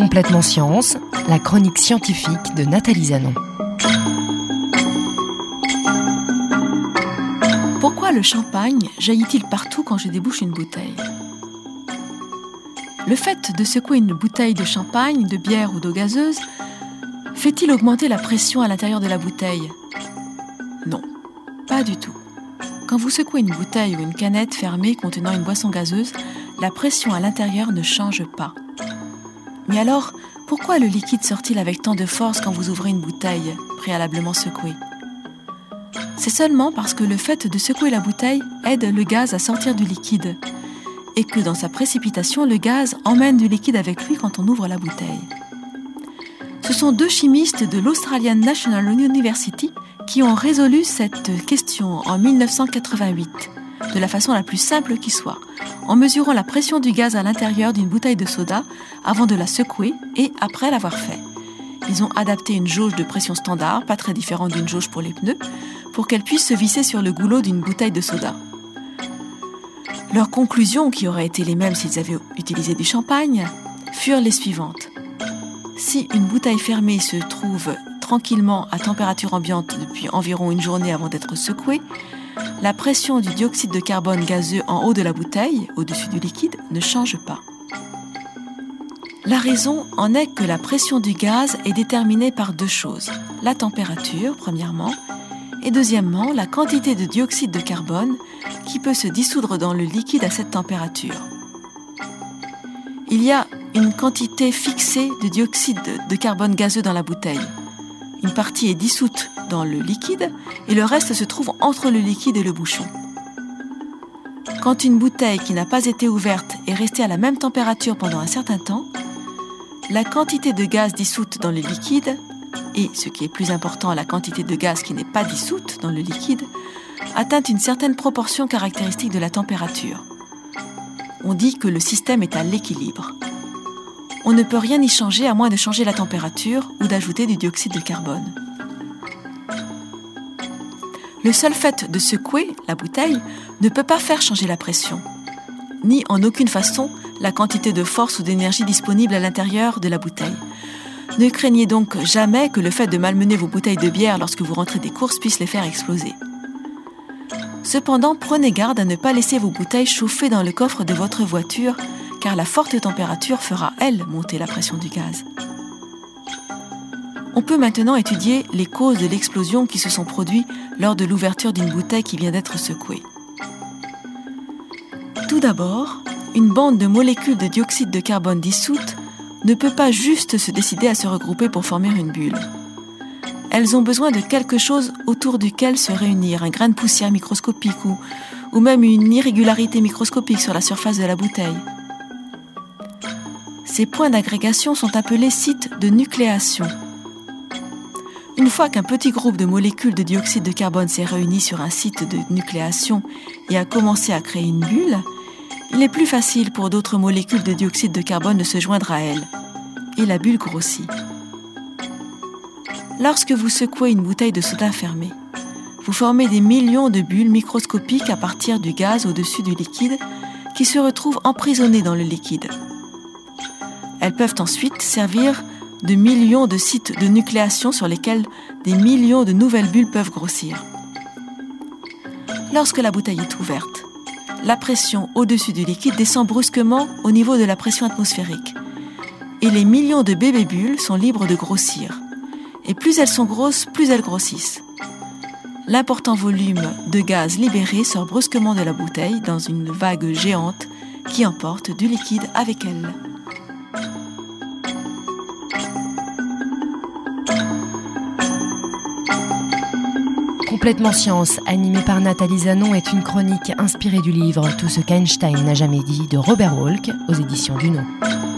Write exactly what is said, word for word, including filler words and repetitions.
Complètement Science, la chronique scientifique de Nathalie Zanon. Pourquoi le champagne jaillit-il partout quand je débouche une bouteille ? Le fait de secouer une bouteille de champagne, de bière ou d'eau gazeuse fait-il augmenter la pression à l'intérieur de la bouteille ? Non, pas du tout. Quand vous secouez une bouteille ou une canette fermée contenant une boisson gazeuse, la pression à l'intérieur ne change pas. Mais alors, pourquoi le liquide sort-il avec tant de force quand vous ouvrez une bouteille préalablement secouée ? C'est seulement parce que le fait de secouer la bouteille aide le gaz à sortir du liquide et que dans sa précipitation, le gaz emmène du liquide avec lui quand on ouvre la bouteille. Ce sont deux chimistes de l'Australian National University qui ont résolu cette question en dix-neuf cent quatre-vingt-huit, de la façon la plus simple qui soit, en mesurant la pression du gaz à l'intérieur d'une bouteille de soda avant de la secouer et après l'avoir fait. Ils ont adapté une jauge de pression standard, pas très différente d'une jauge pour les pneus, pour qu'elle puisse se visser sur le goulot d'une bouteille de soda. Leurs conclusions, qui auraient été les mêmes s'ils avaient utilisé du champagne, furent les suivantes. Si une bouteille fermée se trouve tranquillement à température ambiante depuis environ une journée avant d'être secouée, la pression du dioxyde de carbone gazeux en haut de la bouteille, au-dessus du liquide, ne change pas. La raison en est que la pression du gaz est déterminée par deux choses. La température, premièrement, et deuxièmement, la quantité de dioxyde de carbone qui peut se dissoudre dans le liquide à cette température. Il y a une quantité fixée de dioxyde de carbone gazeux dans la bouteille. Une partie est dissoute dans le liquide et le reste se trouve entre le liquide et le bouchon. Quand une bouteille qui n'a pas été ouverte est restée à la même température pendant un certain temps, la quantité de gaz dissoute dans le liquide et, ce qui est plus important, la quantité de gaz qui n'est pas dissoute dans le liquide, atteint une certaine proportion caractéristique de la température. On dit que le système est à l'équilibre. On ne peut rien y changer à moins de changer la température ou d'ajouter du dioxyde de carbone. Le seul fait de secouer la bouteille ne peut pas faire changer la pression, ni en aucune façon la quantité de force ou d'énergie disponible à l'intérieur de la bouteille. Ne craignez donc jamais que le fait de malmener vos bouteilles de bière lorsque vous rentrez des courses puisse les faire exploser. Cependant, prenez garde à ne pas laisser vos bouteilles chauffer dans le coffre de votre voiture, car la forte température fera, elle, monter la pression du gaz. On peut maintenant étudier les causes de l'explosion qui se sont produites lors de l'ouverture d'une bouteille qui vient d'être secouée. Tout d'abord, une bande de molécules de dioxyde de carbone dissoutes ne peut pas juste se décider à se regrouper pour former une bulle. Elles ont besoin de quelque chose autour duquel se réunir, un grain de poussière microscopique ou, ou même une irrégularité microscopique sur la surface de la bouteille. Ces points d'agrégation sont appelés sites de nucléation. Une fois qu'un petit groupe de molécules de dioxyde de carbone s'est réuni sur un site de nucléation et a commencé à créer une bulle, il est plus facile pour d'autres molécules de dioxyde de carbone de se joindre à elle, et la bulle grossit. Lorsque vous secouez une bouteille de soda fermée, vous formez des millions de bulles microscopiques à partir du gaz au-dessus du liquide qui se retrouvent emprisonnées dans le liquide. Elles peuvent ensuite servir de millions de sites de nucléation sur lesquels des millions de nouvelles bulles peuvent grossir. Lorsque la bouteille est ouverte, la pression au-dessus du liquide descend brusquement au niveau de la pression atmosphérique et les millions de bébés bulles sont libres de grossir. Et plus elles sont grosses, plus elles grossissent. L'important volume de gaz libéré sort brusquement de la bouteille dans une vague géante qui emporte du liquide avec elle. Complètement Science, animée par Nathalie Zanon, est une chronique inspirée du livre « Tout ce qu'Einstein n'a jamais dit » de Robert Wolk, aux éditions Duno.